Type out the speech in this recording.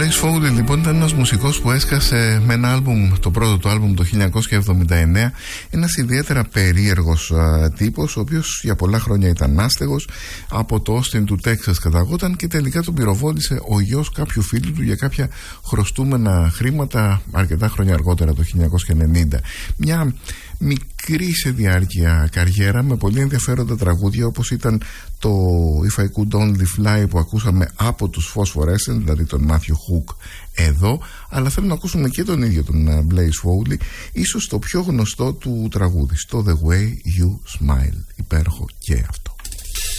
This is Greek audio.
Blaze Foley λοιπόν ήταν ένας μουσικός που έσκασε με ένα άλμπουμ, το πρώτο του άλμπουμ το 1979, ένας ιδιαίτερα περίεργος τύπος, ο οποίος για πολλά χρόνια ήταν άστεγος, από το Austin του Τέξας καταγόταν και τελικά τον πυροβόλησε ο γιος κάποιου φίλου του για κάποια χρωστούμενα χρήματα αρκετά χρόνια αργότερα, το 1990. Μια μικρή σε διάρκεια καριέρα με πολύ ενδιαφέροντα τραγούδια, όπως ήταν το If I Could Only Fly που ακούσαμε από τους Phosphorescent, δηλαδή τον Matthew Hook εδώ, αλλά θέλω να ακούσουμε και τον ίδιο τον Blaze Foley, ίσως το πιο γνωστό του τραγούδι, στο The Way You Smile. Υπέροχο και αυτό.